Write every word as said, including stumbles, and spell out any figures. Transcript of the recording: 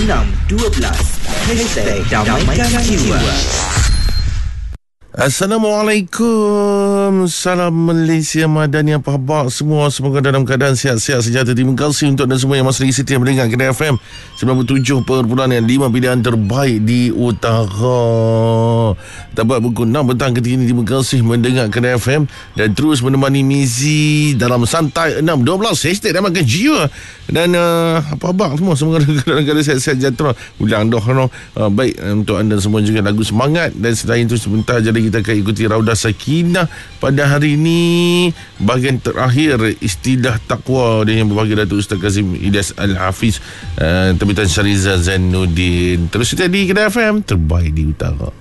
enam dua belas. Hashtag Damaikan Jiwa. Assalamualaikum. Salam Malaysia Madani. Apa khabar semua? Semoga dalam keadaan sihat-sihat sejahtera. Terima kasih untuk anda semua yang masih setia mendengar Kedah F M sembilan puluh tujuh perpuluhan lima pilihan terbaik di utara. Tepat pukul enam petang ketika ini. Terima kasih mendengar Kedah F M dan terus menemani Mizi dalam Santai enam dua belas. Hashtag Damaikan Jiwa. Dan uh, apa khabar semua? Semoga dalam keadaan sihat-sihat sejahtera. Ulang doh no. uh, Baik untuk anda semua juga lagu semangat. Dan selain itu sebentar jadi kita akan ikuti Raudah Sakinah pada hari ini, bahagian terakhir istilah takwa dengan berbagi Datuk Ustaz Kazim Ilyas Al-Hafiz, uh, Terbitan Syariza Zainuddin. Terus kita di Kedah F M terbaik di utara.